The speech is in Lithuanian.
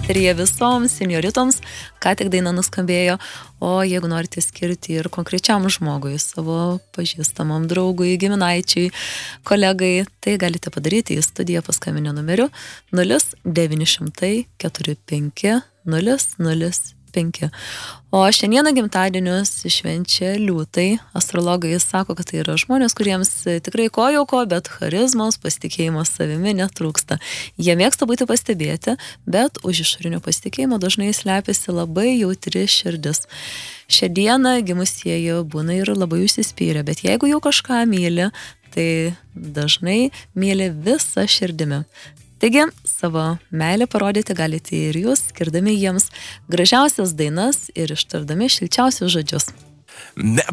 eteryje visoms senioritoms, ką tik daina nuskambėjo, o jeigu norite skirti ir konkrečiam žmogui, savo pažįstamam draugui, giminaičiui, kolegai, tai galite padaryti į studiją paskambinę numeriu 0900 45 005. O šiandieną gimtadienius švenčia liūtai. Astrologai sako, kad tai yra žmonės, kuriems tikrai ko, bet charizmos, pasitikėjimo savimi netrūksta. Jie mėgsta būti pastebėti, bet už išorinio pasitikėjimo dažnai slepiasi labai jautri širdis. Šią dieną gimusieji būna ir labai užsispyrę, bet jeigu jau kažką myli, tai dažnai myli visą širdimi. Taigi, savo meilę parodyti galite ir jūs, skirdami jiems gražiausias dainas ir ištardami šilčiausius žodžius.